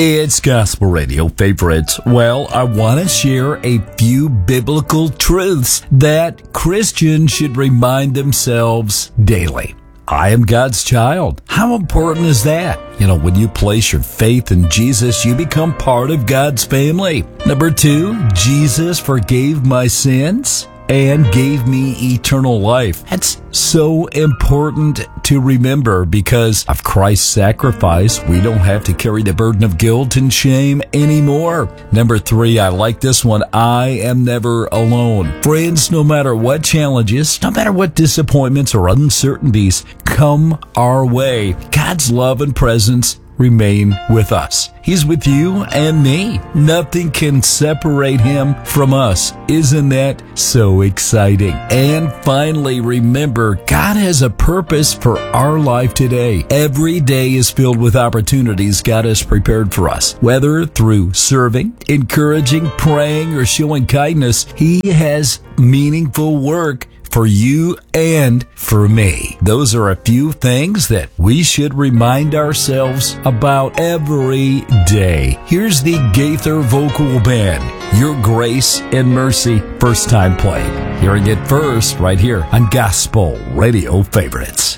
It's Gospel Radio Favorites. Well, I want to share a few biblical truths that Christians should remind themselves daily. I am God's child. How important is that? When you place your faith in Jesus, you become part of God's family. Number 2, Jesus forgave my sins and gave me eternal life. That's so important to remember because of Christ's sacrifice. We don't have to carry the burden of guilt and shame anymore. Number 3, I like this one. I am never alone. Friends, no matter what challenges, no matter what disappointments or uncertainties come our way, God's love and presence remain with us. He's with you and me. Nothing can separate him from us. Isn't that so exciting? And finally, remember, God has a purpose for our life today. Every day is filled with opportunities God has prepared for us. Whether through serving, encouraging, praying, or showing kindness, He has meaningful work for you and for me. Those are a few things that we should remind ourselves about every day. Here's the Gaither Vocal Band, Your Grace and Mercy, first time played. Hearing it first right here on Gospel Radio Favorites.